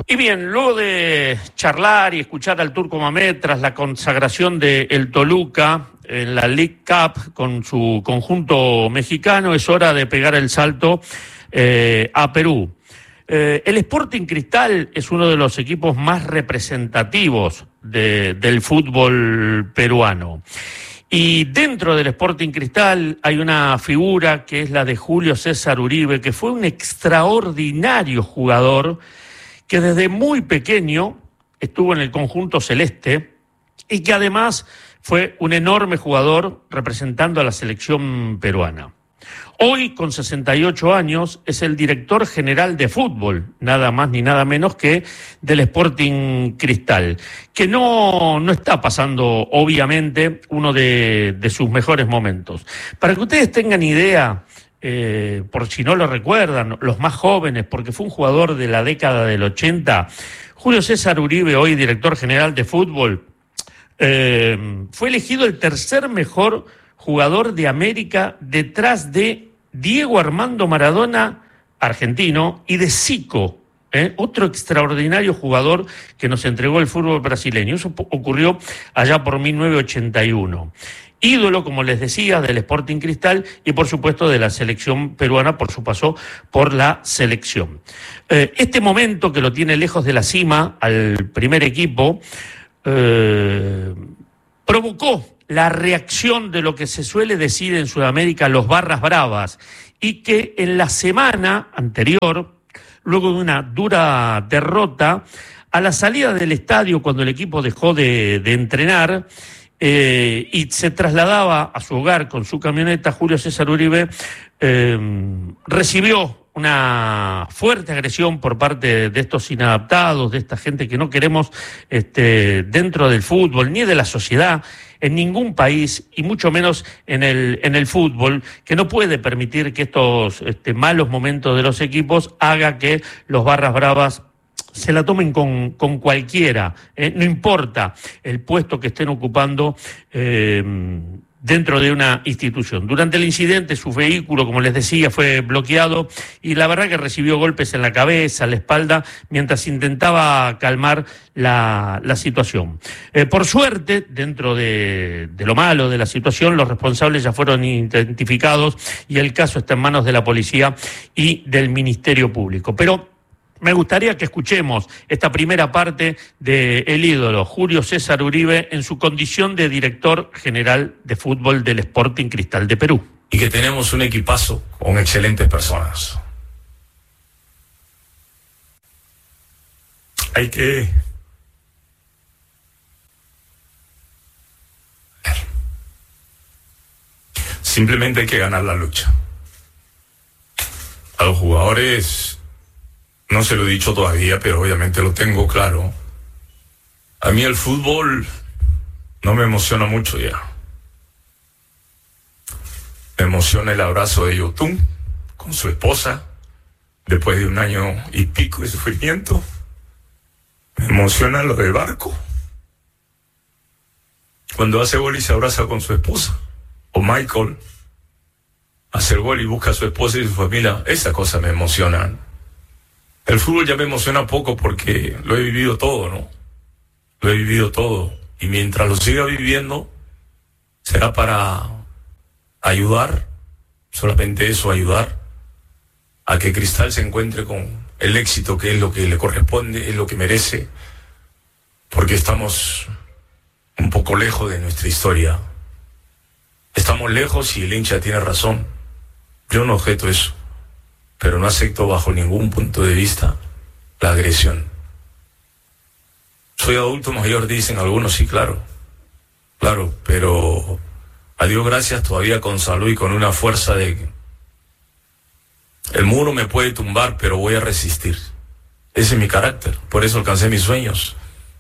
Y bien, luego de charlar y escuchar al Turco Mamed tras la consagración de el Toluca en la League Cup con su conjunto mexicano, es hora de pegar el salto a Perú. El Sporting Cristal es uno de los equipos más representativos del fútbol peruano. Y dentro del Sporting Cristal hay una figura que es la de Julio César Uribe, que fue un extraordinario jugador que desde muy pequeño estuvo en el conjunto celeste y que además fue un enorme jugador representando a la selección peruana. Hoy, con 68 años, es el director general de fútbol, nada más ni nada menos que del Sporting Cristal, que no está pasando, obviamente, uno de sus mejores momentos. Para que ustedes tengan idea, por si no lo recuerdan, los más jóvenes, porque fue un jugador de la década del 80, Julio César Uribe, hoy director general de fútbol, fue elegido el tercer mejor jugador de América detrás de Diego Armando Maradona, argentino, y de Zico, otro extraordinario jugador que nos entregó el fútbol brasileño. Eso ocurrió allá por 1981. Ídolo, como les decía, del Sporting Cristal y, por supuesto, de la selección peruana por su paso por la selección. Este momento que lo tiene lejos de la cima al primer equipo provocó la reacción de lo que se suele decir en Sudamérica los barras bravas, y que en la semana anterior, luego de una dura derrota, a la salida del estadio, cuando el equipo dejó de entrenar y se trasladaba a su hogar con su camioneta, Julio César Uribe recibió una fuerte agresión por parte de estos inadaptados, de esta gente que no queremos dentro del fútbol, ni de la sociedad, en ningún país, y mucho menos en el fútbol, que no puede permitir que estos malos momentos de los equipos haga que los barras bravas se la tomen con cualquiera, no importa el puesto que estén ocupando dentro de una institución. Durante el incidente, su vehículo, como les decía, fue bloqueado y la verdad que recibió golpes en la cabeza, en la espalda, mientras intentaba calmar la situación. Por suerte, dentro de lo malo de la situación, los responsables ya fueron identificados y el caso está en manos de la policía y del Ministerio Público. Pero me gustaría que escuchemos esta primera parte de el ídolo Julio César Uribe en su condición de director general de fútbol del Sporting Cristal de Perú. Y que tenemos un equipazo con excelentes personas. Hay que simplemente hay que ganar la lucha. A los jugadores no se lo he dicho todavía, pero obviamente lo tengo claro. A mí el fútbol no me emociona mucho ya. Me emociona el abrazo de Yotun con su esposa después de 1 año y pico de sufrimiento. Me emociona lo del Barco, cuando hace gol y se abraza con su esposa. O Michael hace el gol y busca a su esposa y su familia. Esas cosas me emocionan. El fútbol ya me emociona poco porque lo he vivido todo, ¿no? Lo he vivido todo. Y mientras lo siga viviendo, será para ayudar, solamente eso, ayudar a que Cristal se encuentre con el éxito que es lo que le corresponde, es lo que merece, porque estamos un poco lejos de nuestra historia. Estamos lejos y el hincha tiene razón. Yo no objeto eso, pero no acepto bajo ningún punto de vista la agresión. Soy adulto mayor, dicen algunos, sí, claro, pero a Dios gracias, todavía con salud y con una fuerza de que el muro me puede tumbar, pero voy a resistir. Ese es mi carácter, por eso alcancé mis sueños.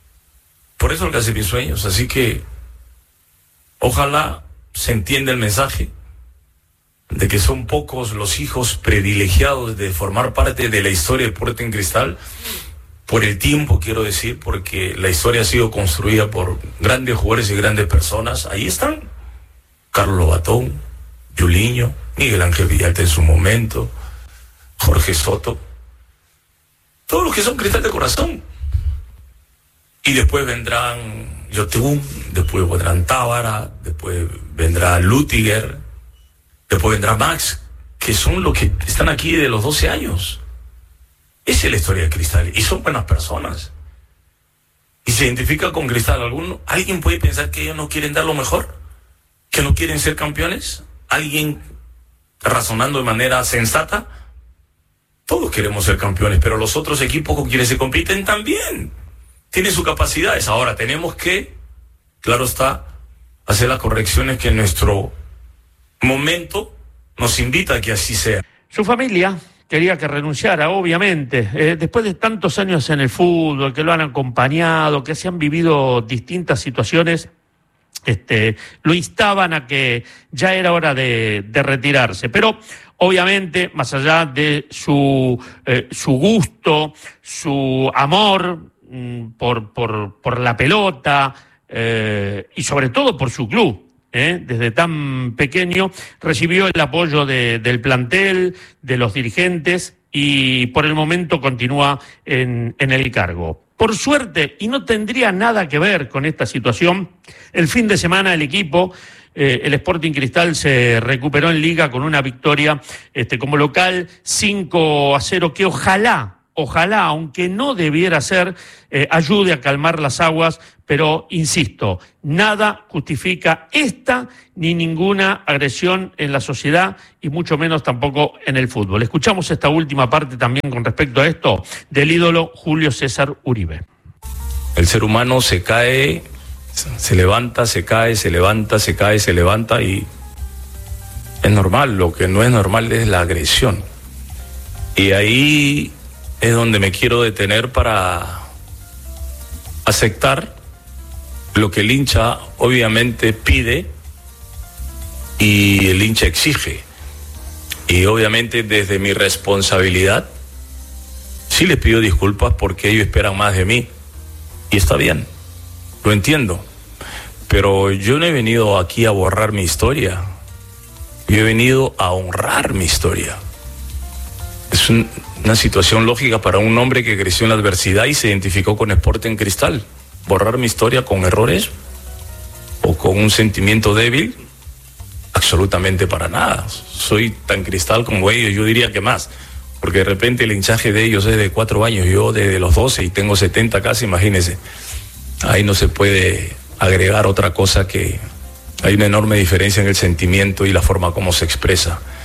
Así que ojalá se entienda el mensaje de que son pocos los hijos privilegiados de formar parte de la historia del Sporting Cristal, por el tiempo, quiero decir, porque la historia ha sido construida por grandes jugadores y grandes personas. Ahí están Carlos Lobatón, Julinho, Miguel Ángel Villalta en su momento, Jorge Soto. todos los que son Cristal de corazón. Y después vendrán Yotun, después vendrán Tábara, después vendrá Lutiger, después vendrá Max, que son los que están aquí de los 12 años. Esa es la historia de Cristal, y son buenas personas. Y se identifica con Cristal. ¿Alguien puede pensar que ellos no quieren dar lo mejor? ¿Que no quieren ser campeones? ¿Alguien razonando de manera sensata? Todos queremos ser campeones, pero los otros equipos con quienes se compiten también tienen sus capacidades. Ahora tenemos que, claro está, hacer las correcciones que nuestro momento nos invita a que así sea. Su familia quería que renunciara, obviamente. Después de tantos años en el fútbol, que lo han acompañado, que se han vivido distintas situaciones, lo instaban a que ya era hora de retirarse. Pero obviamente, más allá de su gusto, su amor por la pelota y sobre todo por su club, desde tan pequeño recibió el apoyo del plantel, de los dirigentes, y por el momento continúa en el cargo. Por suerte, y no tendría nada que ver con esta situación, el fin de semana el equipo, el Sporting Cristal, se recuperó en Liga con una victoria como local 5-0, que ojalá, aunque no debiera ser, ayude a calmar las aguas, pero insisto, nada justifica esta ni ninguna agresión en la sociedad, y mucho menos tampoco en el fútbol. Escuchamos esta última parte también con respecto a esto del ídolo Julio César Uribe. El ser humano se cae, se levanta, se cae, se levanta, se cae, se levanta, y es normal. Lo que no es normal es la agresión. Y ahí es donde me quiero detener para aceptar lo que el hincha obviamente pide y el hincha exige. Y obviamente desde mi responsabilidad sí les pido disculpas, porque ellos esperan más de mí. Y está bien, lo entiendo. Pero yo no he venido aquí a borrar mi historia. Yo he venido a honrar mi historia. Es una situación lógica para un hombre que creció en la adversidad y se identificó con Sporting Cristal. Borrar mi historia con errores o con un sentimiento débil, absolutamente para nada. Soy tan Cristal como ellos, yo diría que más, porque de repente el hinchaje de ellos es de 4 años, yo desde los 12 y tengo 70 casi, imagínense. Ahí no se puede agregar otra cosa, que hay una enorme diferencia en el sentimiento y la forma como se expresa.